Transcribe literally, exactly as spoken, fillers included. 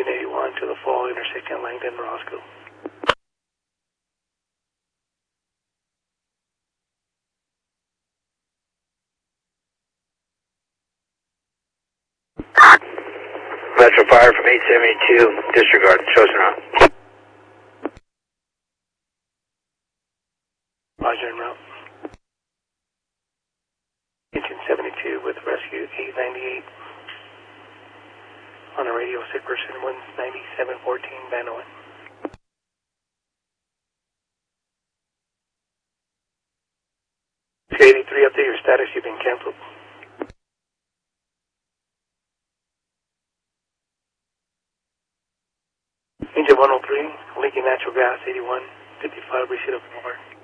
eighty-one to the fall intersecting Langdon and Roscoe. Metro Fire from eight seventy-two, disregard, chosen route. Roger, en route. Engine seventy-two with rescue eight ninety-eight. On the radio, sick person one ninety-seven fourteen, Banoan. two eighty-three, update your status, you've been canceled. Engine one oh three, leaking natural gas, eighty-one fifty-five, receipt of over.